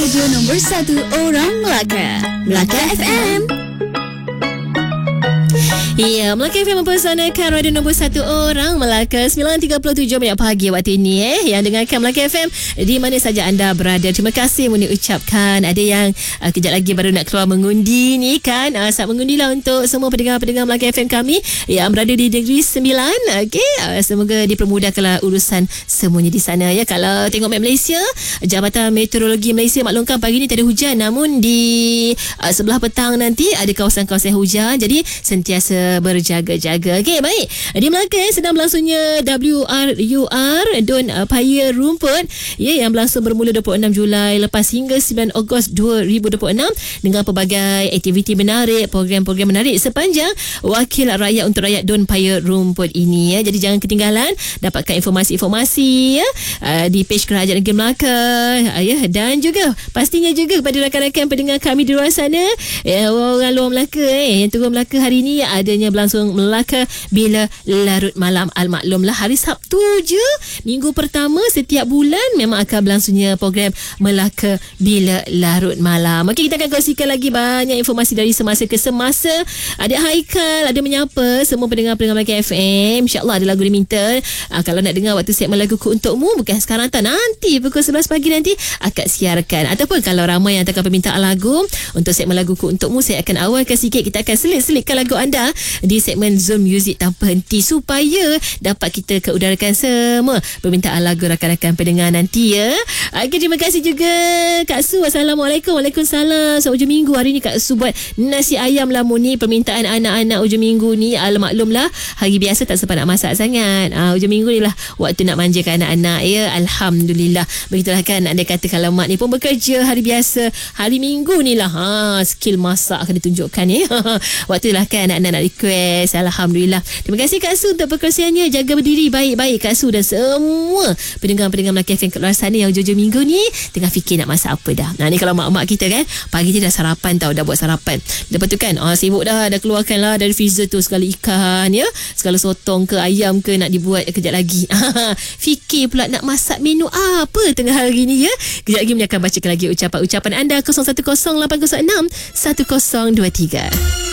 radio nombor 1 orang Melaka. Melaka FM. Ya, Melaka FM mempersanakan radio nombor 1 orang Melaka 9.37 minit pagi waktu ini yang dengarkan Melaka FM di mana saja anda berada. Terima kasih Muni ucapkan. Ada yang kejap lagi baru nak keluar mengundi ni kan. Saat mengundilah untuk semua pendengar-pendengar Melaka FM kami yang berada di Negeri Sembilan. Okey, semoga dipermudahkanlah urusan semuanya di sana ya. Kalau tengok map Malaysia, Jabatan Meteorologi Malaysia maklumkan pagi ni tak ada hujan, namun di sebelah petang nanti ada kawasan-kawasan hujan. Jadi sentiasa berjaga-jaga. Okey, baik. Di Melaka sedang berlangsungnya WRUR Don Paya Rumput yang berlangsung bermula 26 Julai lepas hingga 9 Ogos 2026 dengan pelbagai aktiviti menarik, program-program menarik sepanjang Wakil Rakyat untuk Rakyat Don Paya Rumput ini ya. Jadi jangan ketinggalan dapatkan informasi-informasi di page Kerajaan Negeri Melaka dan juga pastinya juga kepada rakan-rakan pendengar kami di luar sana orang luar Melaka yang turun Melaka hari ini adanya berlangsung Melaka Bila Larut Malam. Al-maklumlah hari Sabtu je minggu pertama setiap bulan memang akan berlangsungnya program Melaka Bila Larut Malam. Okey, kita akan kongsikan lagi banyak informasi dari semasa ke semasa. Ada Haikal, ada menyapa semua pendengar-pendengar Melaka FM. InsyaAllah ada lagu diminta. Kalau nak dengar waktu segmen laguku untukmu, bukan sekarang tak, nanti pukul 11 pagi nanti akan siarkan. Ataupun kalau ramai yang hantarkan permintaan lagu untuk segmen laguku untukmu, saya akan awalkan sikit. Kita akan selit-selitkan lagu anda di segmen Zone Music tanpa henti supaya dapat kita keudarakan semua permintaan lagu rakan-rakan pendengar nanti ya. Okay, terima kasih juga Kak Su. Assalamualaikum. Waalaikumsalam. Selamat hujung minggu. Hari ni Kak Su buat nasi ayam lah ni permintaan anak-anak hujung minggu ni. Maklumlah hari biasa tak sempat nak masak sangat. Hujung minggu ni lah waktu nak manjakan anak-anak ya. Alhamdulillah. Begitulah kan anda kata kalau mak ni pun bekerja hari biasa, hari minggu ni lah skill masak akan ditunjukkan ya. Waktu lah kan anak-anak nak request. Alhamdulillah. Terima kasih Kak Su untuk perkongsiannya. Jaga berdiri baik-baik Kak Su dan semua pendengar-pendengar Melaka FM kat luar sana yang hujung minggu ni tengah fikir nak masak apa dah. Ni kalau mak-mak kita kan pagi ni dah sarapan tau, dah buat sarapan. Lepas tu kan sibuk dah keluarkan lah dari freezer tu segala ikan ya, segala sotong ke ayam ke nak dibuat kejap lagi. Fikir pula nak masak menu apa tengah hari ni ya. Kejap lagi akan bacakan lagi ucapan-ucapan anda 010806 1023.